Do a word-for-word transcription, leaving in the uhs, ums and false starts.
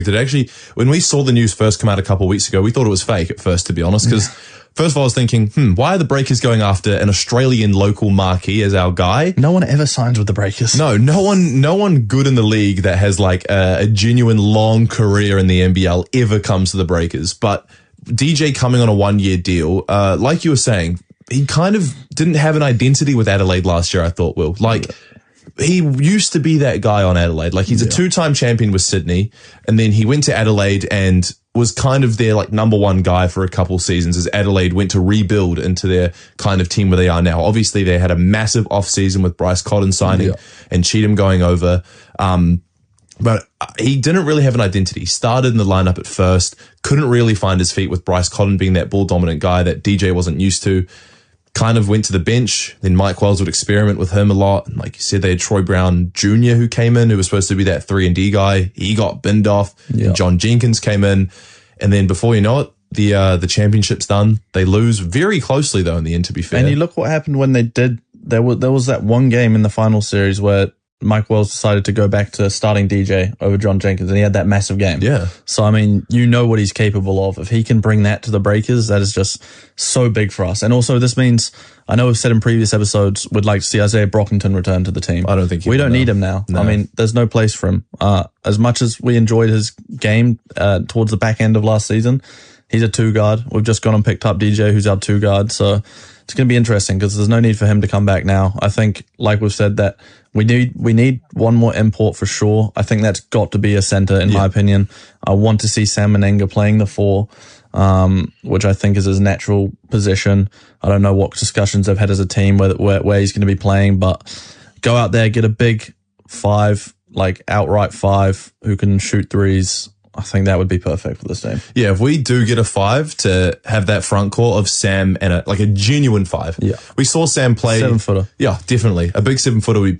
It actually, when we saw the news first come out a couple of weeks ago, we thought it was fake at first, to be honest, because first of all, I was thinking, hmm, why are the Breakers going after an Australian local marquee as our guy? No one ever signs with the Breakers. No, no one, no one good in the league that has like a, a genuine long career in the N B L ever comes to the Breakers. But D J coming on a one-year deal, uh, like you were saying, he kind of didn't have an identity with Adelaide last year, I thought, Will. Like, yeah. He used to be that guy on Adelaide. Like, he's yeah. a two-time champion with Sydney, and then he went to Adelaide and was kind of their like number one guy for a couple seasons as Adelaide went to rebuild into their kind of team where they are now. Obviously, they had a massive off-season with Bryce Cotton signing yeah. and Cheatham going over. Um, but he didn't really have an identity. Started in the lineup at first, couldn't really find his feet with Bryce Cotton being that ball-dominant guy that D J wasn't used to. Kind of went to the bench. Then Mike Wells would experiment with him a lot. And like you said, they had Troy Brown Junior who came in, who was supposed to be that three and D guy. He got binned off. Yeah. John Jenkins came in. And then before you know it, the uh, the championship's done. They lose very closely, though, in the end, to be fair. And you look what happened when they did. There was, there was that one game in the final series where Mike Wells decided to go back to starting D J over John Jenkins, and he had that massive game. Yeah. So, I mean, you know what he's capable of. If he can bring that to the Breakers, that is just so big for us. And also, this means, I know we've said in previous episodes, we'd like to see Isaiah Brockington return to the team. I don't think we don't know. need him now. No. I mean, there's no place for him. Uh, as much as we enjoyed his game uh, towards the back end of last season, he's a two guard. We've just gone and picked up D J, who's our two guard. So it's going to be interesting because there's no need for him to come back now. I think, like we've said, that we need we need one more import for sure. I think that's got to be a center, in yeah. my opinion. I want to see Sam Menenga playing the four, um, which I think is his natural position. I don't know what discussions they've had as a team where where, where he's going to be playing, but go out there, get a big five, like outright five, who can shoot threes. I think that would be perfect for this team. Yeah, if we do get a five to have that front court of Sam and a, like a genuine five. Yeah. We saw Sam play. Seven footer. Yeah, definitely. A big seven footer would be